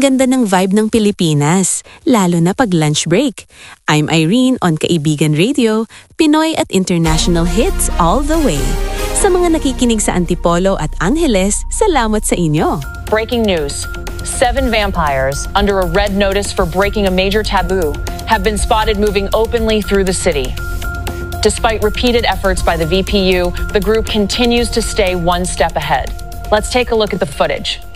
ganda ng vibe ng Pilipinas, lalo na pag lunch break. I'm Irene on Kaibigan Radio, Pinoy at international hits all the way. Sa mga nakikinig sa Antipolo at Angeles, salamat sa inyo. Breaking news. 7 vampires, under a red notice for breaking a major taboo, have been spotted moving openly through the city. Despite repeated efforts by the VPU, the group continues to stay one step ahead. Let's take a look at the footage.